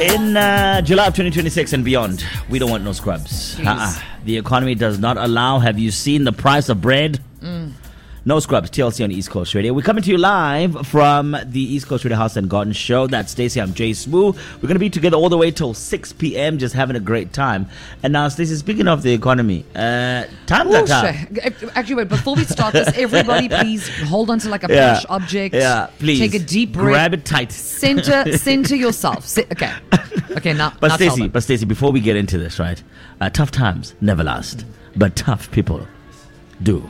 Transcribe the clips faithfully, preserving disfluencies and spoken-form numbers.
In uh, July of twenty twenty-six and beyond, we don't want no scrubs. Uh-uh. The economy does not allow. Have you seen the price of bread? Mm. No scrubs. T L C on East Coast Radio. We're coming to you live from the East Coast Radio House and Garden Show. That's Stacey. I'm Jay Smooth. We're going to be together all the way till six p.m. just having a great time. And now, Stacey, speaking of the economy, uh, times are tough. Actually, wait, before we start this, everybody please hold on to like a Yeah. plush object. Yeah, please. Take a deep breath. Grab it tight. Center, center yourself. Si- okay. Okay, now, But now tell Stacey, them. but Stacey, before we get into this, right? Uh, tough times never last, but tough people do.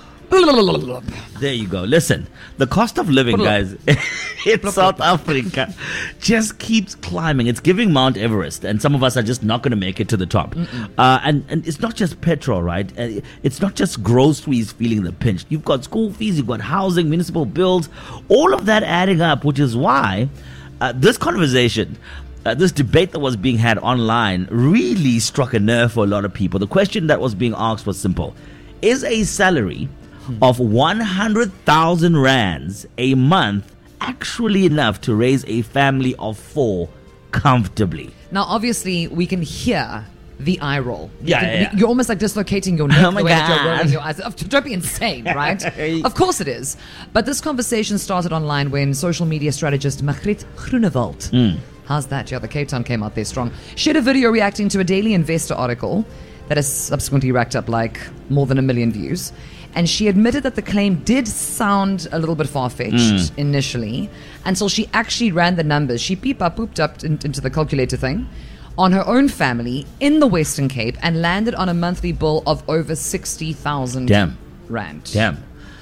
There you go. Listen, the cost of living, guys, in South Africa just keeps climbing. It's giving Mount Everest, and some of us are just not going to make it to the top. Uh, and, and it's not just petrol, right? Uh, It's not just groceries feeling the pinch. You've got school fees, you've got housing, municipal bills, all of that adding up, which is why uh, this conversation, Uh, this debate that was being had online really struck a nerve for a lot of people. The question that was being asked was simple. Is a salary of one hundred thousand rands a month actually enough to raise a family of four comfortably? Now, obviously, we can hear the eye roll. You Yeah, can- yeah, yeah. You're almost like dislocating your neck Oh my the way that you're God. rolling your eyes. Oh, Don't be insane, right? Of course it is. But this conversation started online when social media strategist Magritte Groenewald, Hmm. how's that? Yeah, the Cape Town came out there strong, shared a video reacting to a Daily Investor article that has subsequently racked up like more than a million views. And she admitted that the claim did sound a little bit far-fetched initially until she actually ran the numbers. She peep up, pooped up in, into the calculator thing on her own family in the Western Cape and landed on a monthly bill of over sixty thousand Damn. rand. Damn.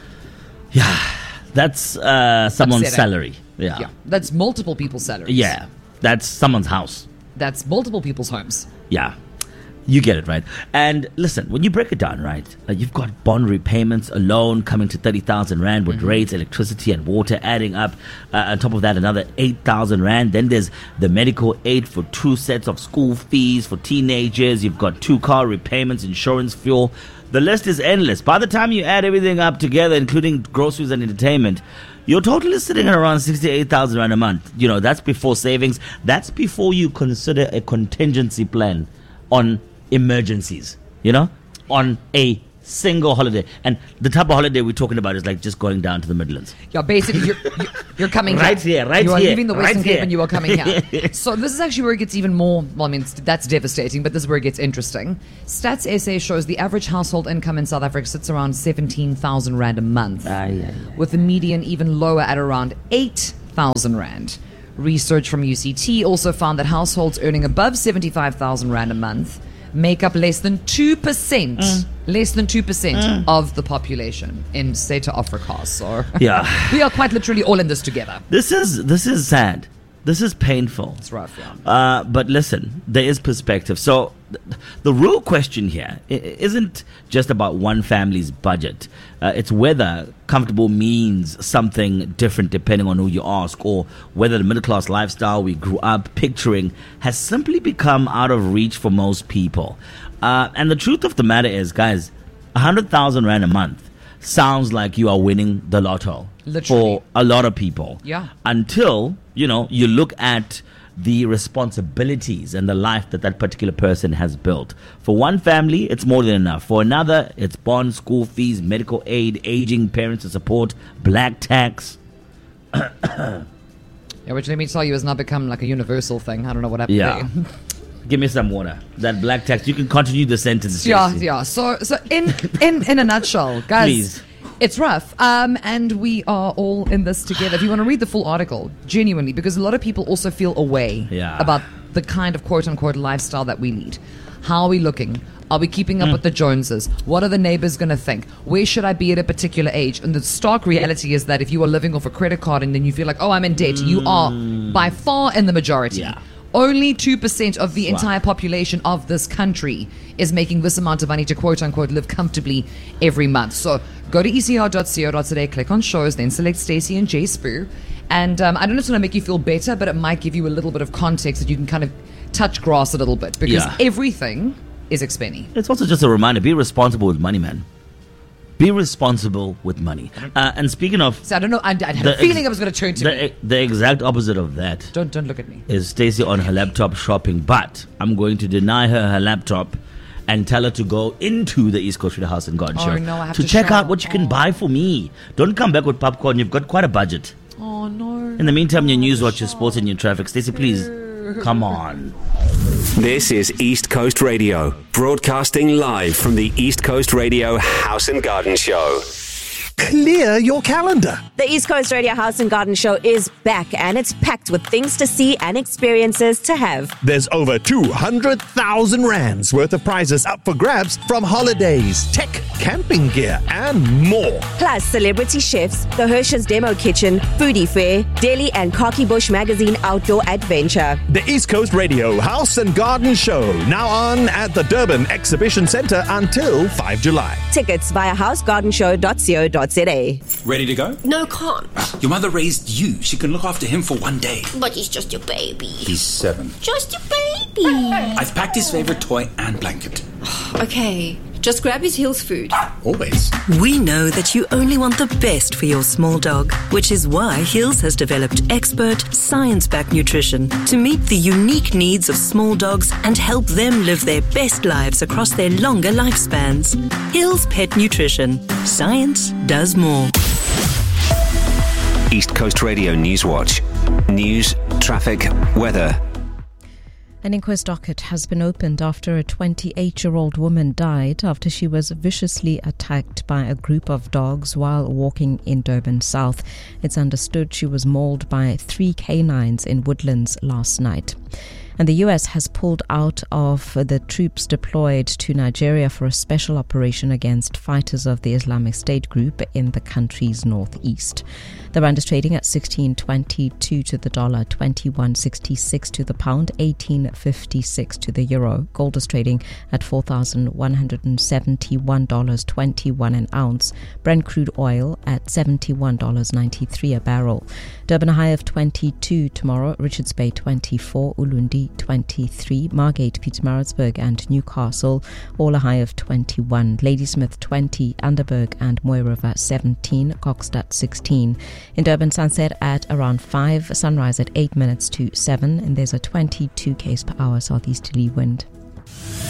Yeah, that's uh, someone's Upsetting. salary. Yeah. Yeah, that's multiple people's salaries. Yeah, that's someone's house. That's multiple people's homes. Yeah, you get it, right? And listen, when you break it down, right, uh, you've got bond repayments alone coming to thirty thousand rand with rates, electricity and water adding up. Uh, on top of that, another eight thousand rand. Then there's the medical aid for two sets of school fees for teenagers. You've got two car repayments, insurance, fuel. The list is endless. By the time you add everything up together, including groceries and entertainment, your total is sitting at around sixty-eight thousand rand a month. You know, that's before savings. That's before you consider a contingency plan on emergencies, you know, on a single holiday. And the type of holiday we're talking about is like just going down to the Midlands. Yeah, basically, you're, you're, you're coming Right here. here, right You are here, leaving the right Western Cape here. and you are coming here. So this is actually where it gets even more, well, I mean, it's- that's devastating, but this is where it gets interesting. Stats S A shows the average household income in South Africa sits around seventeen thousand rand a month, Aye, aye, aye. with the median even lower at around eight thousand rand. Research from U C T also found that households earning above seventy-five thousand rand a month make up less than two percent, Mm. less than two percent of the population in, say, to Africa. So Yeah. we are quite literally all in this together. This is this is sad. This is painful. It's rough, yeah. Uh, but listen, there is perspective. So th- the real question here i- isn't just about one family's budget. Uh, it's whether comfortable means something different depending on who you ask, or whether the middle class lifestyle we grew up picturing has simply become out of reach for most people. Uh, and the truth of the matter is, guys, one hundred thousand rand a month sounds like you are winning the lotto Literally. for a lot of people. Yeah. Until, you know, you look at the responsibilities and the life that that particular person has built. For one family, it's more than enough. For another, it's bond, school fees, medical aid, aging parents to support, black tax. Yeah, which let me tell you has now become like a universal thing. I don't know what happened Yeah. there. Give me some water. That black tax. You can continue the sentence. Yeah, Jesse. yeah. So, so in in in a nutshell, guys, Please. it's rough. Um, and we are all in this together. If you want to read the full article, genuinely, because a lot of people also feel away Yeah. about the kind of quote unquote lifestyle that we lead. How are we looking? Are we keeping up Mm. with the Joneses? What are the neighbors going to think? Where should I be at a particular age? And the stark reality is that if you are living off a credit card and then you feel like, oh, I'm in debt, you are by far in the majority. Yeah. Only two percent of the Wow. entire population of this country is making this amount of money to quote unquote live comfortably every month. So go to e c r dot co dot za, click on shows, then select Stacey and Jay Spoo. And um, I don't know if it's going to make you feel better, but it might give you a little bit of context that you can kind of touch grass a little bit, because Yeah. everything is expenny. It's also just a reminder, be responsible with money, man. Be responsible with money. Uh, and speaking of... So I don't know, I, I had the a feeling ex- it was going to turn to the, me. The exact opposite of that Don't, don't look at me. is Stacey on her laptop shopping, but I'm going to deny her her laptop and tell her to go into the East Coast Radio House and Garden Oh, Show no, I have to to check shop. out what you can Oh. buy for me. Don't come back with popcorn. You've got quite a budget. Oh, no. In the meantime, your news, watch your sports and your traffic. Stacey, please, come on. This is East Coast Radio, broadcasting live from the East Coast Radio House and Garden Show. Clear your calendar. The East Coast Radio House and Garden Show is back, and it's packed with things to see and experiences to have. There's over two hundred thousand rands worth of prizes up for grabs from holidays, tech, camping gear, and more. Plus, celebrity chefs, the Hershey's Demo Kitchen, Foodie Fair, Delhi and Khaki Bush Magazine Outdoor Adventure. The East Coast Radio House and Garden Show, now on at the Durban Exhibition Centre until the fifth of July. Tickets via house garden show dot co dot za. Ready to go? No, can't. Your mother raised you. She can look after him for one day. But he's just your baby. He's seven. Just your baby. I've packed his favorite toy and blanket. Okay, just grab his Hills food. Always. We know that you only want the best for your small dog, which is why Hills has developed expert, science-backed nutrition to meet the unique needs of small dogs and help them live their best lives across their longer lifespans. Hills Pet Nutrition. Science does more. East Coast Radio Newswatch. News, traffic, weather. An inquest docket has been opened after a twenty-eight-year-old woman died after she was viciously attacked by a group of dogs while walking in Durban South. It's understood she was mauled by three canines in Woodlands last night. And the U S has pulled out of the troops deployed to Nigeria for a special operation against fighters of the Islamic State group in the country's northeast. The rand is trading at sixteen twenty-two to the dollar, twenty-one sixty-six to the pound, eighteen fifty-six to the euro. Gold is trading at four thousand one hundred seventy-one dollars and twenty-one cents an ounce. Brent crude oil at seventy-one dollars and ninety-three cents a barrel. Durban a high of twenty-two tomorrow, Richards Bay twenty-four, Ulundi twenty-three, Margate, Pietermaritzburg and Newcastle all a high of twenty-one, Ladysmith twenty, Underberg and Moy River seventeen, Kokstad sixteen. In Durban, sunset at around five, sunrise at eight minutes to seven, and there's a twenty-two k's per hour southeasterly wind.